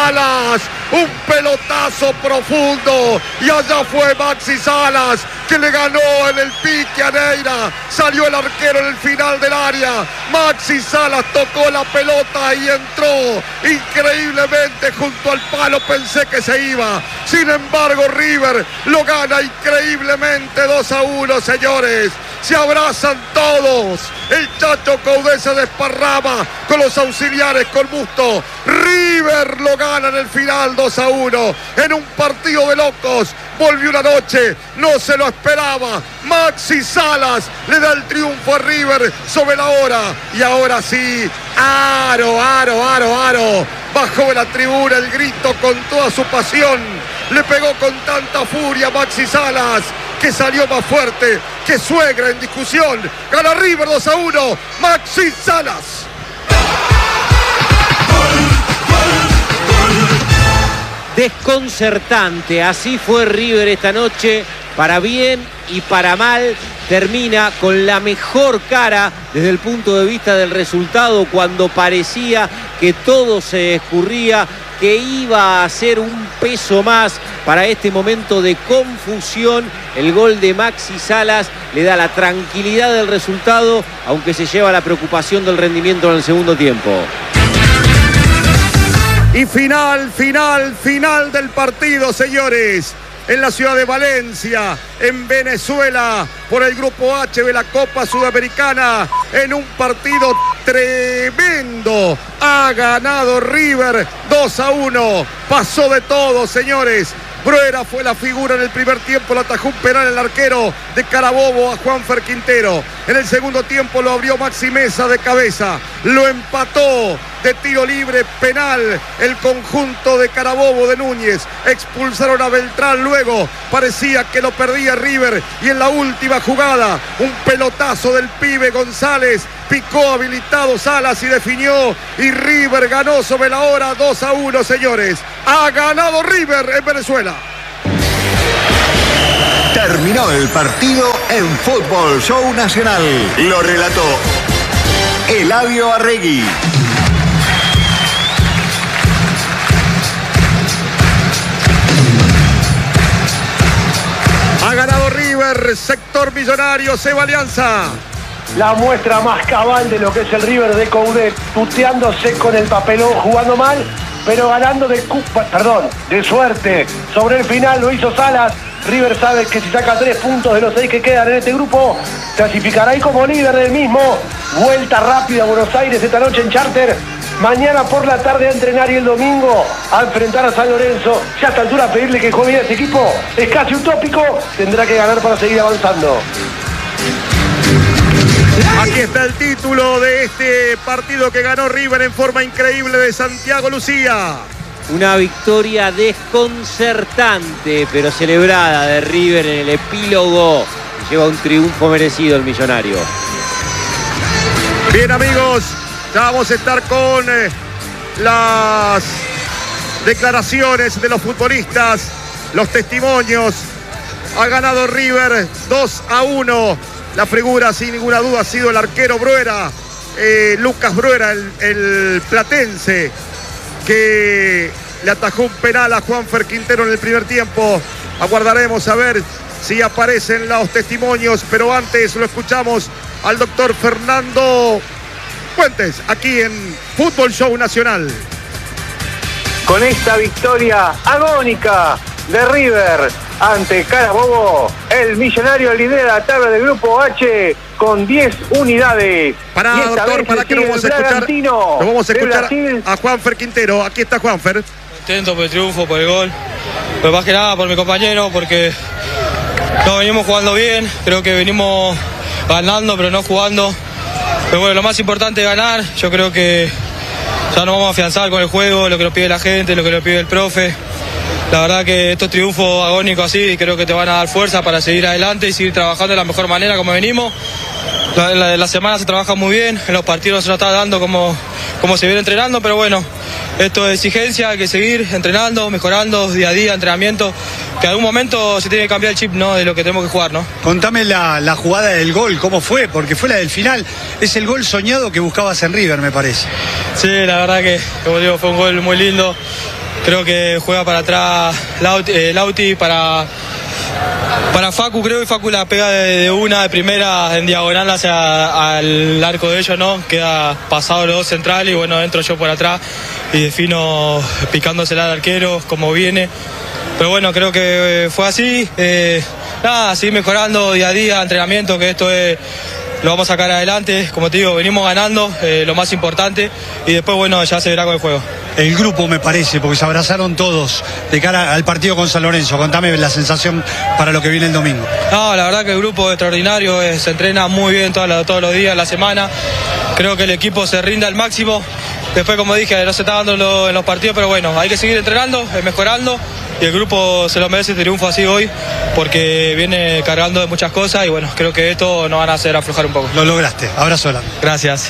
Salas, un pelotazo profundo, y allá fue Maxi Salas, que le ganó en el pique a Neira. Salió el arquero en el final del área. Maxi Salas tocó la pelota y entró increíblemente junto al palo. Pensé que se iba. Sin embargo, River lo gana increíblemente 2-1, señores. Se abrazan todos. El Chacho Coudet se desparrama con los auxiliares, con Busto. River lo gana en el final 2-1. En un partido de locos. Volvió una noche, no se lo esperaba. Maxi Salas le da el triunfo a River sobre la hora. Y ahora sí, Aro. Bajó de la tribuna el grito con toda su pasión. Le pegó con tanta furia a Maxi Salas, que salió más fuerte que Suegra en discusión. Gana River 2-1, Maxi Salas. Desconcertante, así fue River esta noche, para bien y para mal. Termina con la mejor cara desde el punto de vista del resultado, cuando parecía que todo se escurría, que iba a ser un peso más para este momento de confusión. El gol de Maxi Salas le da la tranquilidad del resultado, aunque se lleva la preocupación del rendimiento en el segundo tiempo. Y final del partido, señores. En la ciudad de Valencia, en Venezuela, por el Grupo H de la Copa Sudamericana, en un partido tremendo. Ha ganado River 2-1. Pasó de todo, señores. Bruera fue la figura en el primer tiempo, lo atajó un penal el arquero de Carabobo a Juanfer Quintero. En el segundo tiempo lo abrió Maxi Meza de cabeza, lo empató de tiro libre penal el conjunto de Carabobo de Núñez. Expulsaron a Beltrán luego, parecía que lo perdía River, y en la última jugada un pelotazo del pibe González, picó habilitado Salas y definió, y River ganó sobre la hora 2-1, señores. Ha ganado River en Venezuela. Terminó el partido en Fútbol Show Nacional. Lo relató Eladio Arregui. Ha ganado River, sector millonario, Seba Alianza. La muestra más cabal de lo que es el River de Coudet, tuteándose con el papelón, jugando mal, pero ganando de suerte. Sobre el final lo hizo Salas. River sabe que si saca 3 puntos de los 6 que quedan en este grupo, clasificará ahí como líder del mismo. Vuelta rápida a Buenos Aires esta noche en charter. Mañana por la tarde a entrenar, y el domingo a enfrentar a San Lorenzo. Ya a esta altura pedirle que juegue bien a este equipo es casi utópico. Tendrá que ganar para seguir avanzando. Aquí está el título de este partido que ganó River en forma increíble de Santiago Lucía. Una victoria desconcertante, pero celebrada de River en el epílogo. Lleva un triunfo merecido el millonario. Bien, amigos, ya vamos a estar con las declaraciones de los futbolistas, los testimonios. Ha ganado River 2-1. La figura, sin ninguna duda, ha sido el arquero Bruera, Lucas Bruera, el platense, que le atajó un penal a Juanfer Quintero en el primer tiempo. Aguardaremos a ver si aparecen los testimonios, pero antes lo escuchamos al doctor Fernando Fuentes, aquí en Fútbol Show Nacional. Con esta victoria agónica de River ante Carabobo, el millonario lidera la tabla del Grupo H con 10 unidades. Para, doctor, para que nos vamos a escuchar a Juanfer Quintero. Aquí está Juanfer. Contento por el triunfo, por el gol, pero más que nada por mi compañero, porque no venimos jugando bien, creo que venimos ganando pero no jugando. Pero bueno, lo más importante es ganar. Yo creo que ya nos vamos a afianzar con el juego, lo que nos pide la gente, lo que nos pide el profe. La verdad que estos triunfos agónicos así creo que te van a dar fuerza para seguir adelante y seguir trabajando de la mejor manera como venimos. La semana se trabaja muy bien, en los partidos se nos está dando como se viene entrenando, pero bueno, esto es exigencia, hay que seguir entrenando, mejorando día a día, entrenamiento, que en algún momento se tiene que cambiar el chip, ¿no?, de lo que tenemos que jugar, ¿no? Contame la jugada del gol, ¿cómo fue? Porque fue la del final, es el gol soñado que buscabas en River, me parece. Sí, la verdad que, como digo, fue un gol muy lindo. Creo que juega para atrás Lauti para Facu, creo que Facu la pega de una, de primera, en diagonal hacia al arco de ellos, ¿no? Queda pasado los dos centrales y bueno, entro yo por atrás y defino picándosela al arquero, como viene. Pero bueno, creo que fue así. Nada, seguir mejorando día a día, entrenamiento, que esto lo vamos a sacar adelante. Como te digo, venimos ganando, lo más importante, y después, bueno, ya se verá con el juego. El grupo, me parece, porque se abrazaron todos de cara al partido con San Lorenzo. Contame la sensación para lo que viene el domingo. No, la verdad que el grupo es extraordinario, se entrena muy bien todos los días de la semana. Creo que el equipo se rinde al máximo. Después, como dije, no se está dando en los partidos, pero bueno, hay que seguir entrenando, mejorando, y el grupo se lo merece el triunfo así hoy, porque viene cargando de muchas cosas y bueno, creo que esto nos van a hacer aflojar un poco. Lo lograste, abrazo grande. Gracias.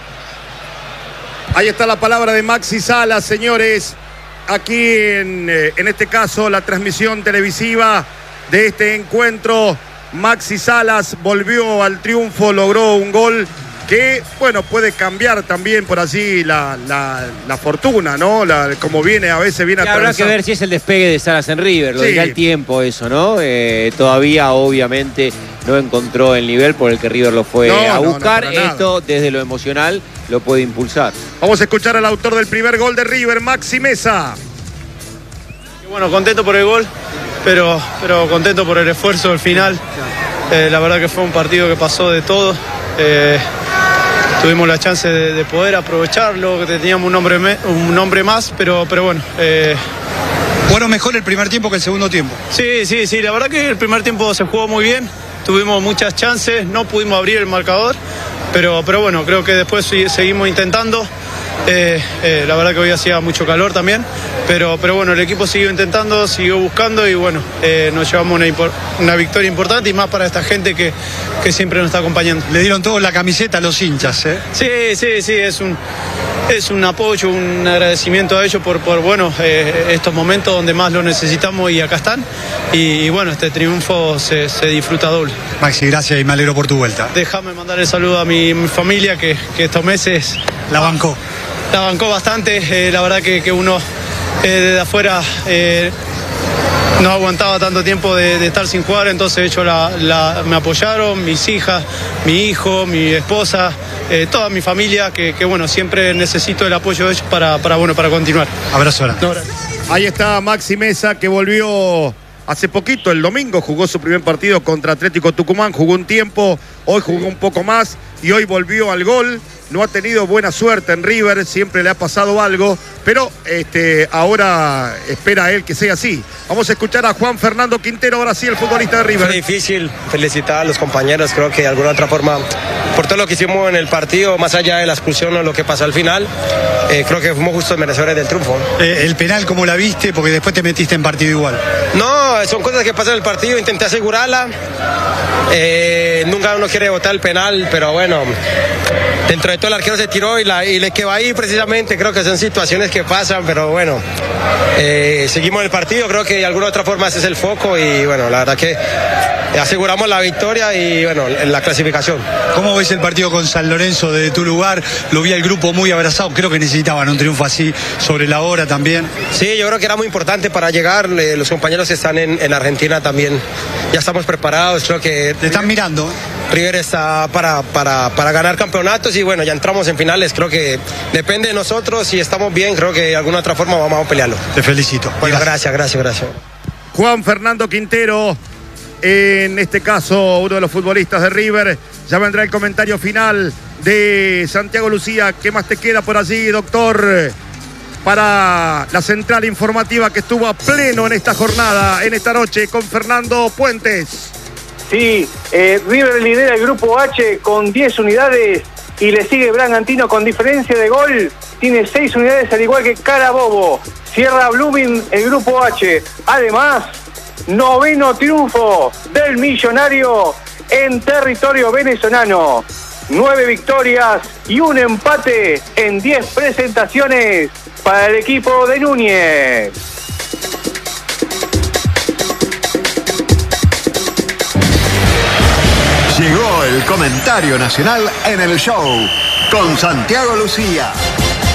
Ahí está la palabra de Maxi Salas, señores. Aquí en este caso la transmisión televisiva de este encuentro. Maxi Salas volvió al triunfo, logró un gol que, bueno, puede cambiar también por así la fortuna, ¿no? Como viene, a veces viene a habrá que ver si es el despegue de Salas en River, lo dirá el tiempo eso, ¿no? Todavía, obviamente, no encontró el nivel por el que River lo fue a buscar. Esto, desde lo emocional, lo puede impulsar. Vamos a escuchar al autor del primer gol de River, Maxi Mesa. Bueno, contento por el gol, pero contento por el esfuerzo al final. La verdad que fue un partido que pasó de todo. Tuvimos la chance de poder aprovecharlo, que teníamos un hombre más, pero bueno. ¿Fueron mejor el primer tiempo que el segundo tiempo? Sí, la verdad que el primer tiempo se jugó muy bien, tuvimos muchas chances, no pudimos abrir el marcador, pero bueno, creo que después seguimos intentando. La verdad que hoy hacía mucho calor también, pero bueno, el equipo siguió intentando, siguió buscando y bueno, nos llevamos una victoria importante y más para esta gente que siempre nos está acompañando. Le dieron todos la camiseta a los hinchas, ¿eh? Sí, es un apoyo, un agradecimiento a ellos por bueno, estos momentos donde más lo necesitamos y acá están, y bueno, este triunfo se disfruta doble. Maxi, gracias y me alegro por tu vuelta. Déjame mandar el saludo a mi familia que estos meses la bancó bastante. La verdad que uno desde afuera no aguantaba tanto tiempo de estar sin jugar, entonces ellos me apoyaron, mis hijas, mi hijo, mi esposa, toda mi familia, que bueno, siempre necesito el apoyo de ellos para continuar. Abrazo. Ahí está Maxi Mesa, que volvió hace poquito, el domingo, jugó su primer partido contra Atlético Tucumán, jugó un tiempo, hoy jugó un poco más y hoy volvió al gol. No ha tenido buena suerte en River, siempre le ha pasado algo, pero ahora espera él que sea así. Vamos a escuchar a Juan Fernando Quintero, ahora sí, el futbolista de River. Fue difícil, felicitar a los compañeros, creo que de alguna otra forma, por todo lo que hicimos en el partido, más allá de la expulsión o lo que pasó al final, creo que fuimos justos merecedores del triunfo. ¿El penal cómo la viste? Porque después te metiste en partido igual. No, son cosas que pasan en el partido, intenté asegurarla. Nunca uno quiere botar el penal, pero bueno, dentro de todo el arquero se tiró y le quedó ahí precisamente. Creo que son situaciones que pasan, pero bueno, seguimos el partido, creo que de alguna otra forma ese es el foco y bueno, la verdad que aseguramos la victoria y bueno, en la clasificación. ¿Cómo ves el partido con San Lorenzo desde tu lugar? Lo vi al grupo muy abrazado, creo que necesitaban un triunfo así sobre la hora también. Sí, yo creo que era muy importante para llegar, los compañeros que están en Argentina también, ya estamos preparados, creo que... Te están mirando. River está para ganar campeonatos y bueno, ya entramos en finales, creo que depende de nosotros, si estamos bien, creo que de alguna otra forma vamos a pelearlo. Te felicito. Bueno, gracias. Juan Fernando Quintero, en este caso uno de los futbolistas de River. Ya vendrá el comentario final de Santiago Lucía. ¿Qué más te queda por allí, doctor? Para la central informativa que estuvo a pleno en esta jornada, en esta noche, con Fernando Puentes. Sí, River lidera el grupo H con 10 unidades y le sigue Bragantino con diferencia de gol. Tiene 6 unidades al igual que Carabobo. Cierra Blooming el grupo H. Además, 9º triunfo del Millonario en territorio venezolano. 9 victorias y un empate en 10 presentaciones para el equipo de Núñez. Llegó el comentario nacional en el show con Santiago Lucía.